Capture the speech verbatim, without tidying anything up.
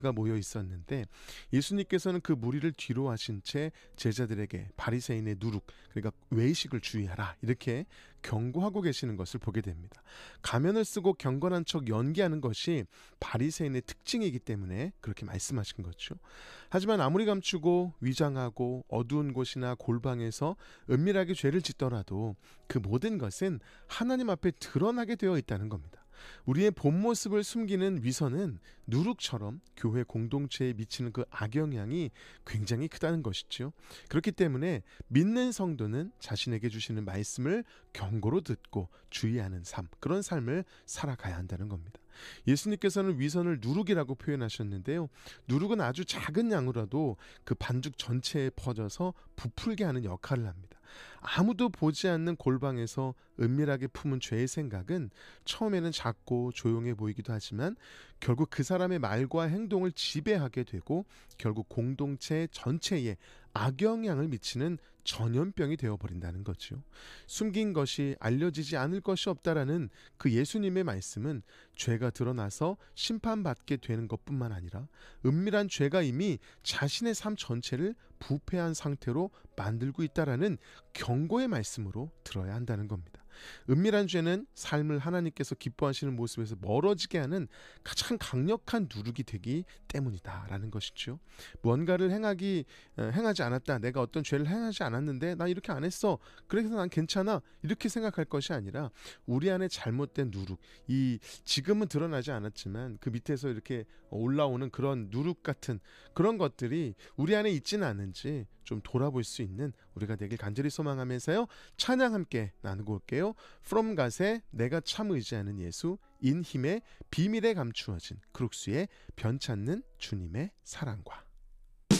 가 모여 있었는데 예수님께서는 그 무리를 뒤로 하신 채 제자들에게 바리새인의 누룩, 그러니까 외식을 주의하라, 이렇게 경고하고 계시는 것을 보게 됩니다. 가면을 쓰고 경건한 척 연기하는 것이 바리새인의 특징이기 때문에 그렇게 말씀하신 거죠. 하지만 아무리 감추고 위장하고 어두운 곳이나 골방에서 은밀하게 죄를 짓더라도 그 모든 것은 하나님 앞에 드러나게 되어 있다는 겁니다. 우리의 본 모습을 숨기는 위선은 누룩처럼 교회 공동체에 미치는 그 악영향이 굉장히 크다는 것이죠. 그렇기 때문에 믿는 성도는 자신에게 주시는 말씀을 경고로 듣고 주의하는 삶, 그런 삶을 살아가야 한다는 겁니다. 예수님께서는 위선을 누룩이라고 표현하셨는데요. 누룩은 아주 작은 양으로라도 그 반죽 전체에 퍼져서 부풀게 하는 역할을 합니다. 아무도 보지 않는 골방에서 은밀하게 품은 죄의 생각은 처음에는 작고 조용해 보이기도 하지만 결국 그 사람의 말과 행동을 지배하게 되고 결국 공동체 전체에 악영향을 미치는 전염병이 되어버린다는 거죠. 숨긴 것이 알려지지 않을 것이 없다라는 그 예수님의 말씀은 죄가 드러나서 심판받게 되는 것뿐만 아니라 은밀한 죄가 이미 자신의 삶 전체를 부패한 상태로 만들고 있다라는 경고의 말씀으로 들어야 한다는 겁니다. 은밀한 죄는 삶을 하나님께서 기뻐하시는 모습에서 멀어지게 하는 가장 강력한 누룩이 되기 때문이다라는 것이죠. 무언가를 행하기 행하지 않았다, 내가 어떤 죄를 행하지 않았는데 나 이렇게 안 했어, 그래서 난 괜찮아, 이렇게 생각할 것이 아니라 우리 안에 잘못된 누룩, 이 지금은 드러나지 않았지만 그 밑에서 이렇게 올라오는 그런 누룩 같은 그런 것들이 우리 안에 있지는 않은지 좀 돌아볼 수 있는 우리가 되길 간절히 소망하면서요, 찬양 함께 나누고 올게요. From God의 내가 참 의지하는 예수, 인 힘의 비밀에 감추어진 크룩스의 변찮는 주님의 사랑과.